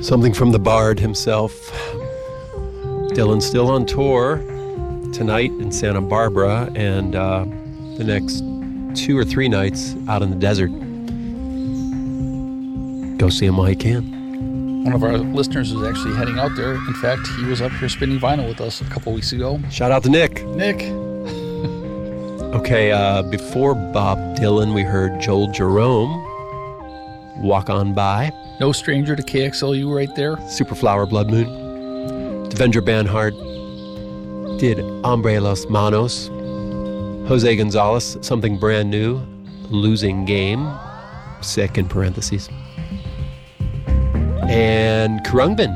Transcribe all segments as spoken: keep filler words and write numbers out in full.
Something from the Bard himself. Dylan's still on tour tonight in Santa Barbara and uh, the next two or three nights out in the desert. Go see him while you can. One of our listeners is actually heading out there. In fact, he was up here spinning vinyl with us a couple weeks ago. Shout out to Nick. Nick. Okay, uh, before Bob Dylan, we heard Joel Jerome, Walk On By. No stranger to K X L U right there. Superflower, Blood Moon. Devendra Banhart did Hombre Los Manos. Jose Gonzalez, Something Brand New, Losing Game, sick in parentheses. And Khruangbin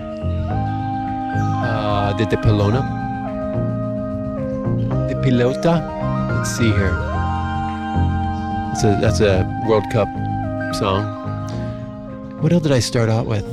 uh, did the Pelona. The Pilota. Let's see here. That's a, that's a World Cup song. What else did I start out with?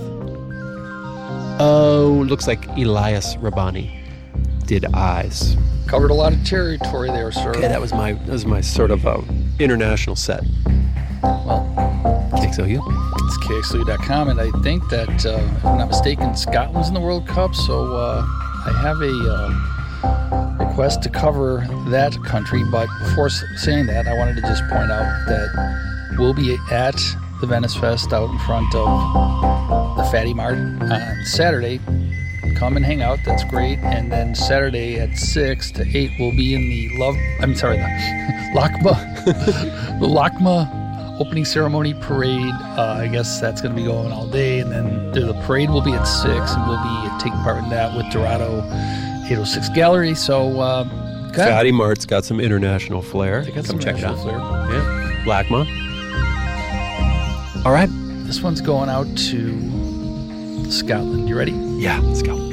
Oh, looks like Elias Rabani did Eyes. Covered a lot of territory there, sir. Okay, that was my that was my sort of uh, international set. Well, K X L U. it's K X L U dot com, and I think that, uh, if I'm not mistaken, Scotland's in the World Cup, so uh, I have a uh, request to cover that country. But before saying that, I wanted to just point out that we'll be at the Venice Fest out in front of the Fatty Mart on Saturday. Come and hang out, that's great. And then Saturday at six to eight we'll be in the Love, I'm sorry, the LACMA, the LACMA opening ceremony parade. Uh, I guess that's going to be going all day. And then the parade will be at six, and we'll be taking part in that with Dorado eight oh six Gallery. So, uh, Fatty Mart's got some international flair. They got Come some check it out. flair. Yeah, LACMA. All right. This one's going out to Scotland. You ready? Yeah, let's go.